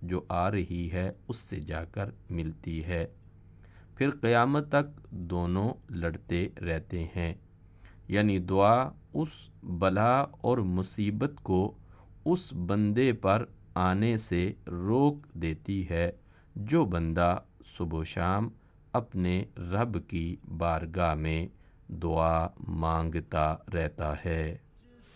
जो आ रही है उससे जाकर मिलती है। फिर क़यामत तक दोनों लड़ते रहते हैं। यानी दुआ उस बला और मुसीबत को उस बंदे पर आने से रोक देती है जो बंदा सुबह शाम अपने रब की बारगाह में दुआ मांगता रहता है।